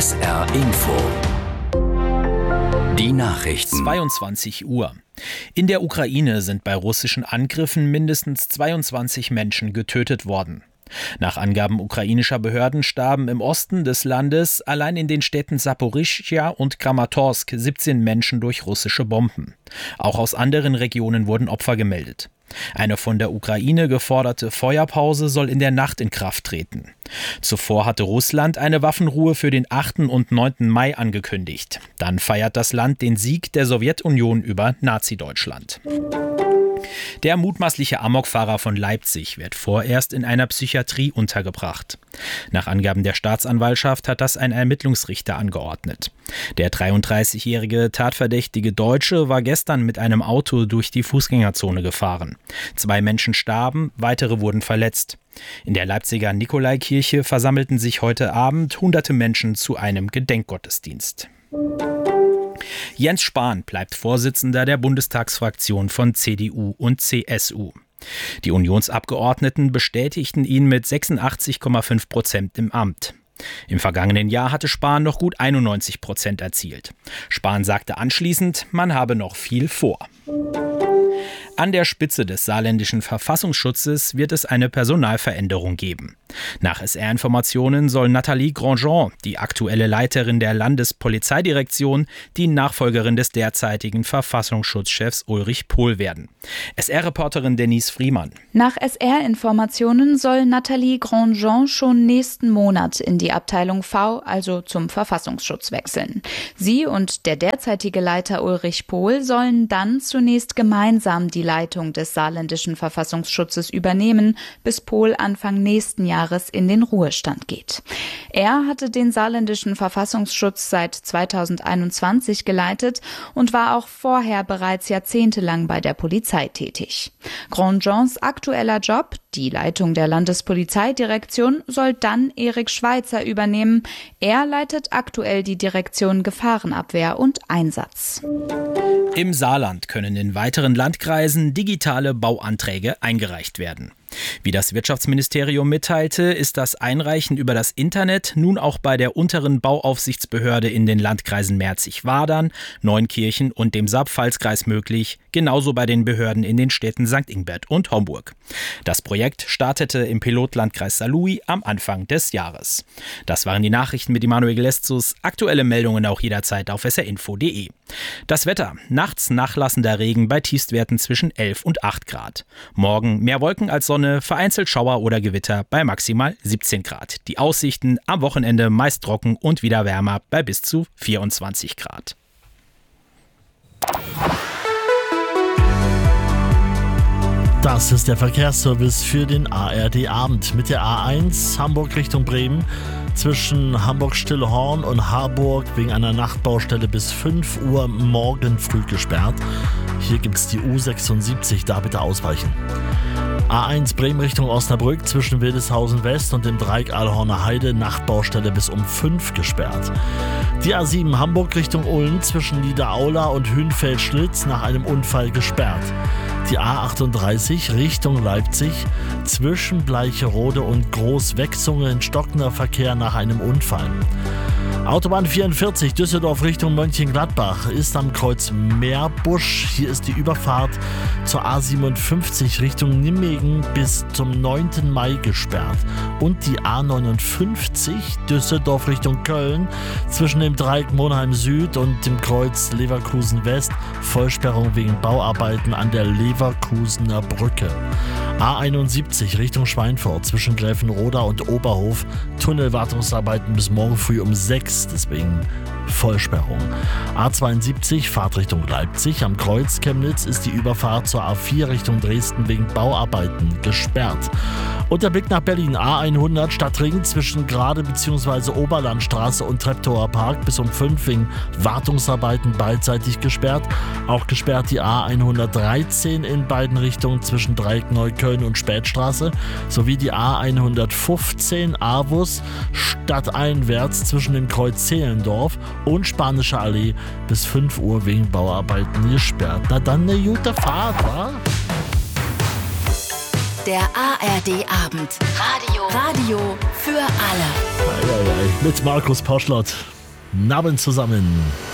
SR Info. Die Nachrichten. 22 Uhr. In der Ukraine sind bei russischen Angriffen mindestens 22 Menschen getötet worden. Nach Angaben ukrainischer Behörden starben im Osten des Landes allein in den Städten Saporischschja und Kramatorsk 17 Menschen durch russische Bomben. Auch aus anderen Regionen wurden Opfer gemeldet. Eine von der Ukraine geforderte Feuerpause soll in der Nacht in Kraft treten. Zuvor hatte Russland eine Waffenruhe für den 8. und 9. Mai angekündigt. Dann feiert das Land den Sieg der Sowjetunion über Nazi-Deutschland. Der mutmaßliche Amokfahrer von Leipzig wird vorerst in einer Psychiatrie untergebracht. Nach Angaben der Staatsanwaltschaft hat das ein Ermittlungsrichter angeordnet. Der 33-jährige tatverdächtige Deutsche war gestern mit einem Auto durch die Fußgängerzone gefahren. 2 Menschen starben, weitere wurden verletzt. In der Leipziger Nikolaikirche versammelten sich heute Abend hunderte Menschen zu einem Gedenkgottesdienst. Jens Spahn bleibt Vorsitzender der Bundestagsfraktion von CDU und CSU. Die Unionsabgeordneten bestätigten ihn mit 86,5% im Amt. Im vergangenen Jahr hatte Spahn noch gut 91% erzielt. Spahn sagte anschließend, man habe noch viel vor. An der Spitze des saarländischen Verfassungsschutzes wird es eine Personalveränderung geben. Nach SR-Informationen soll Nathalie Grandjean, die aktuelle Leiterin der Landespolizeidirektion, die Nachfolgerin des derzeitigen Verfassungsschutzchefs Ulrich Pohl werden. SR-Reporterin Denise Friemann. Nach SR-Informationen soll Nathalie Grandjean schon nächsten Monat in die Abteilung V, also zum Verfassungsschutz, wechseln. Sie und der derzeitige Leiter Ulrich Pohl sollen dann zunächst gemeinsam die Leitung des saarländischen Verfassungsschutzes übernehmen, bis Pohl Anfang nächsten Jahres in den Ruhestand geht. Er hatte den saarländischen Verfassungsschutz seit 2021 geleitet und war auch vorher bereits jahrzehntelang bei der Polizei tätig. Grandjeans aktueller Job, die Leitung der Landespolizeidirektion, soll dann Erik Schweitzer übernehmen. Er leitet aktuell die Direktion Gefahrenabwehr und Einsatz. Im Saarland können in weiteren Landkreisen digitale Bauanträge eingereicht werden. Wie das Wirtschaftsministerium mitteilte, ist das Einreichen über das Internet nun auch bei der unteren Bauaufsichtsbehörde in den Landkreisen Merzig-Wadern, Neunkirchen und dem Saar-Pfalz-Kreis möglich, genauso bei den Behörden in den Städten St. Ingbert und Homburg. Das Projekt startete im Pilotlandkreis Saarlouis am Anfang des Jahres. Das waren die Nachrichten mit Emanuel Geleszus. Aktuelle Meldungen auch jederzeit auf srinfo.de. Das Wetter: nachts nachlassender Regen bei Tiefstwerten zwischen 11 und 8 Grad. Morgen mehr Wolken als Sonne, vereinzelt Schauer oder Gewitter bei maximal 17 Grad. Die Aussichten: am Wochenende meist trocken und wieder wärmer bei bis zu 24 Grad. Das ist der Verkehrsservice für den ARD-Abend mit der A1 Hamburg Richtung Bremen. Zwischen Hamburg-Stillhorn und Harburg wegen einer Nachtbaustelle bis 5 Uhr morgen früh gesperrt. Hier gibt es die U76, da bitte ausweichen. A1 Bremen Richtung Osnabrück zwischen Wildeshausen West und dem Dreieck Aalhorner Heide, Nachtbaustelle bis um 5 gesperrt. Die A7 Hamburg Richtung Ulm zwischen Niederaula und Hünfeld-Schlitz nach einem Unfall gesperrt. Die A38 Richtung Leipzig zwischen Bleicherode und Großwechsunge in stockender Verkehr nach einem Unfall. Autobahn 44 Düsseldorf Richtung Mönchengladbach ist am Kreuz Meerbusch. Hier ist die Überfahrt zur A57 Richtung Nijmegen bis zum 9. Mai gesperrt. Und die A59 Düsseldorf Richtung Köln zwischen dem Dreieck Monheim Süd und dem Kreuz Leverkusen West. Vollsperrung wegen Bauarbeiten an der Leverkusener Brücke. A71 Richtung Schweinfurt zwischen Gräfenroda und Oberhof. Tunnelwartungsarbeiten bis morgen früh um 6, deswegen Vollsperrung. A72 Fahrtrichtung Leipzig am Kreuz Chemnitz ist die Überfahrt zur A4 Richtung Dresden wegen Bauarbeiten gesperrt. Und der Blick nach Berlin: A100 Stadtring zwischen Grade bzw. Oberlandstraße und Treptower Park bis um 5 wegen Wartungsarbeiten beidseitig gesperrt. Auch gesperrt die A113 in beiden Richtungen zwischen Dreieck Neukölln und Spätstraße sowie die A115 Avus stadteinwärts zwischen dem Kreuz Zehlendorf und Spanische Allee bis 5 Uhr wegen Bauarbeiten gesperrt. Na dann eine gute Fahrt, wa? Der ARD-Abend. Radio für alle. Mit Markus Poschlott. Abend zusammen.